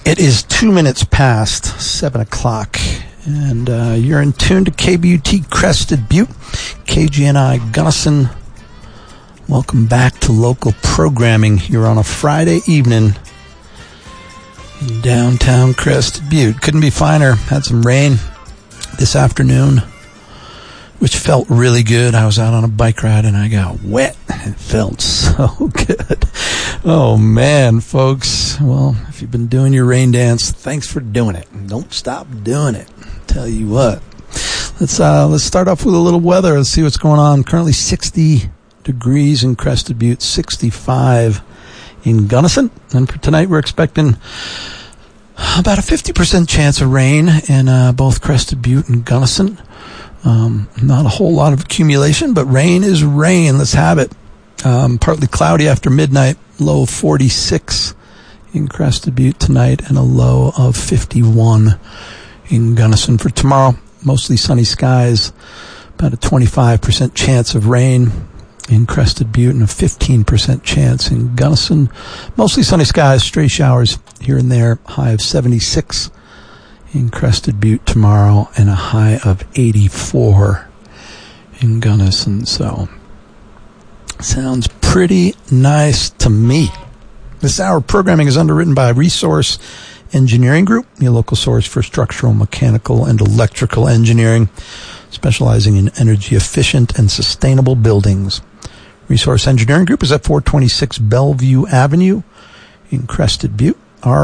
It is 2 minutes past 7 o'clock, and you're in tune to KBUT Crested Butte, KGNI Gunnison. Welcome back to local programming here on a Friday evening in downtown Crested Butte. Couldn't be finer. Had some rain this afternoon, which felt really good. I was out on a bike ride and I got wet. It felt so good. Oh man, folks. Well, if you've been doing your rain dance, thanks for doing it. Don't stop doing it. Tell you what. Let's start off with a little weather. Let's see what's going on. Currently 60 degrees in Crested Butte, 65 in Gunnison. And for tonight we're expecting about a 50% chance of rain in both Crested Butte and Gunnison. Not a whole lot of accumulation, but rain is rain. Let's have it. Partly cloudy after midnight, low of 46 in Crested Butte tonight, and a low of 51 in Gunnison. For tomorrow, mostly sunny skies, about a 25% chance of rain in Crested Butte, and a 15% chance in Gunnison. Mostly sunny skies, stray showers here and there, high of 76 in Crested Butte tomorrow, and a high of 84 in Gunnison. So, sounds pretty nice to me. This hour of programming is underwritten by Resource Engineering Group, your local source for structural, mechanical, and electrical engineering, specializing in energy efficient and sustainable buildings. Resource Engineering Group is at 426 Bellevue Avenue in Crested Butte.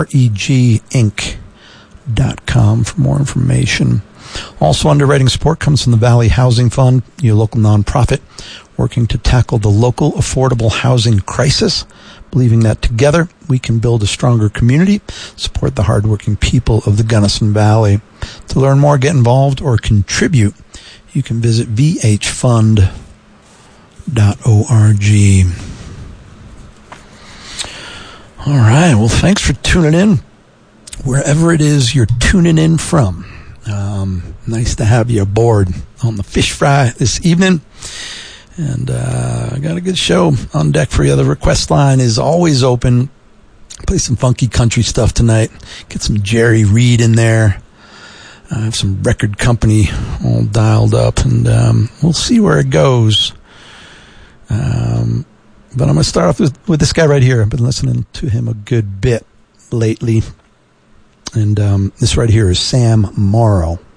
reginc.com for more information. Also, underwriting support comes from the Valley Housing Fund, your local nonprofit working to tackle the local affordable housing crisis, believing that together we can build a stronger community, support the hardworking people of the Gunnison Valley. To learn more, get involved, or contribute, you can visit vhfund.org. All right, well, thanks for tuning in wherever it is you're tuning in from. Nice to have you aboard on the Fish Fry this evening. And I got a good show on deck for you. The request line is always open. Play some funky country stuff tonight. Get some Jerry Reed in there. I have some record company all dialed up, and we'll see where it goes. But I'm going to start off with this guy right here. I've been listening to him a good bit lately. And this right here is Sam Morrow.